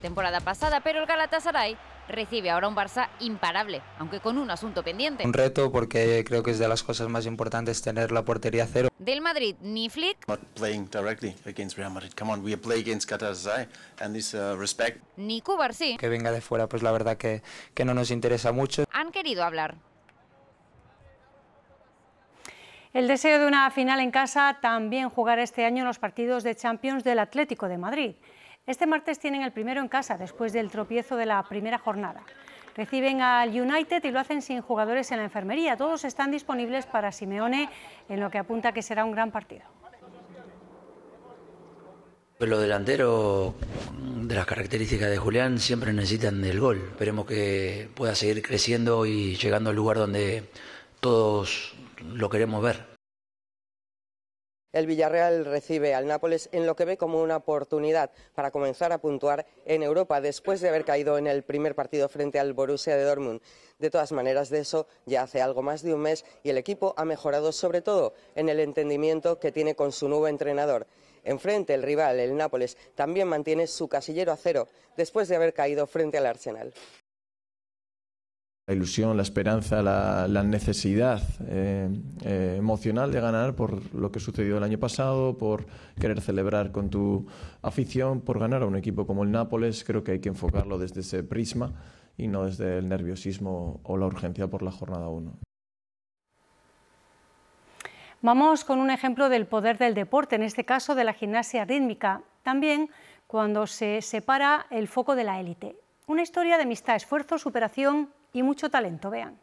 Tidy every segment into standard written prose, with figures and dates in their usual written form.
temporada pasada, pero el Galatasaray recibe ahora un Barça imparable, aunque con un asunto pendiente. Un reto porque creo que es de las cosas más importantes tener la portería cero. Del Madrid, ni Flick ni Cubarsí, que venga de fuera, pues la verdad que no nos interesa mucho. Han querido hablar. El deseo de una final en casa, también jugar este año en los partidos de Champions del Atlético de Madrid. Este martes tienen el primero en casa, después del tropiezo de la primera jornada. Reciben al United y lo hacen sin jugadores en la enfermería. Todos están disponibles para Simeone, en lo que apunta que será un gran partido. Los delanteros, de las características de Julián, siempre necesitan del gol. Esperemos que pueda seguir creciendo y llegando al lugar donde todos lo queremos ver. El Villarreal recibe al Nápoles en lo que ve como una oportunidad para comenzar a puntuar en Europa después de haber caído en el primer partido frente al Borussia de Dortmund. De todas maneras, de eso ya hace algo más de un mes y el equipo ha mejorado sobre todo en el entendimiento que tiene con su nuevo entrenador. Enfrente, el rival, el Nápoles, también mantiene su casillero a cero después de haber caído frente al Arsenal. La ilusión, la esperanza, la necesidad emocional de ganar por lo que sucedió el año pasado, por querer celebrar con tu afición, por ganar a un equipo como el Nápoles. Creo que hay que enfocarlo desde ese prisma y no desde el nerviosismo o la urgencia por la jornada 1. Vamos con un ejemplo del poder del deporte, en este caso de la gimnasia rítmica, también cuando se separa el foco de la élite. Una historia de amistad, esfuerzo, superación y mucho talento, vean.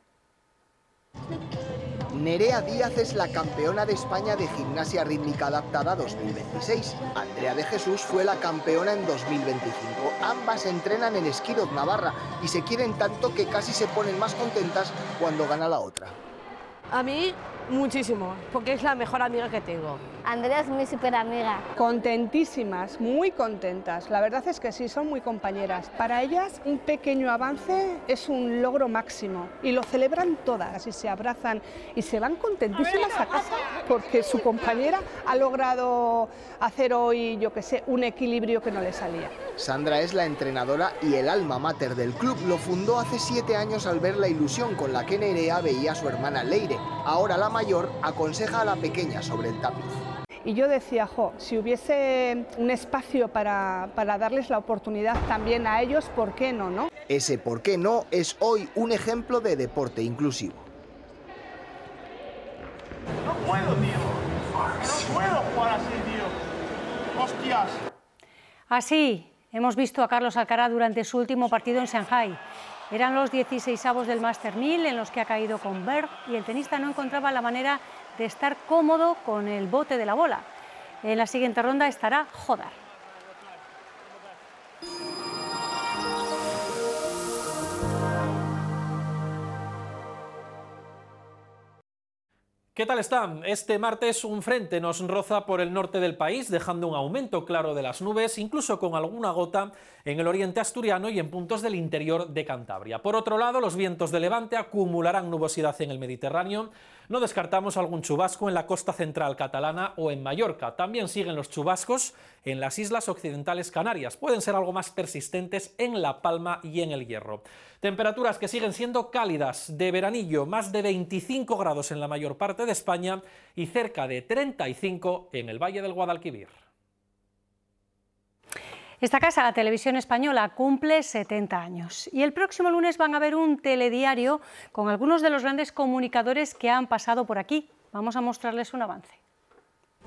Nerea Díaz es la campeona de España de gimnasia rítmica adaptada 2026. Andrea de Jesús fue la campeona en 2025. Ambas entrenan en Esquiroz, Navarra, y se quieren tanto que casi se ponen más contentas cuando gana la otra. A mí, muchísimo, porque es la mejor amiga que tengo. Andrea es mi súper amiga. Contentísimas, muy contentas. La verdad es que sí, son muy compañeras. Para ellas, un pequeño avance es un logro máximo. Y lo celebran todas, y se abrazan y se van contentísimas a casa porque su compañera ha logrado hacer hoy, yo qué sé, un equilibrio que no le salía. Sandra es la entrenadora y el alma mater del club. Lo fundó hace 7 años al ver la ilusión con la que Nerea veía a su hermana Leire. Ahora la mayor aconseja a la pequeña sobre el tapiz. Y yo decía, si hubiese un espacio para darles la oportunidad también a ellos, ¿por qué no, no? Ese por qué no es hoy un ejemplo de deporte inclusivo. No puedo, tío. No puedo jugar así, tío. Hostias. Así hemos visto a Carlos Alcaraz durante su último partido en Shanghái. Eran los 16avos del Master 1000 en los que ha caído con Berg y el tenista no encontraba la manera de estar cómodo con el bote de la bola. En la siguiente ronda estará Jodar. ¿Qué tal están? Este martes un frente nos roza por el norte del país, dejando un aumento claro de las nubes, incluso con alguna gota en el oriente asturiano y en puntos del interior de Cantabria. Por otro lado, los vientos de levante acumularán nubosidad en el Mediterráneo. No descartamos algún chubasco en la costa central catalana o en Mallorca. También siguen los chubascos en las islas occidentales canarias. Pueden ser algo más persistentes en La Palma y en El Hierro. Temperaturas que siguen siendo cálidas, de veranillo, más de 25 grados en la mayor parte de España y cerca de 35 en el Valle del Guadalquivir. Esta casa, la Televisión Española, cumple 70 años y el próximo lunes van a ver un telediario con algunos de los grandes comunicadores que han pasado por aquí. Vamos a mostrarles un avance.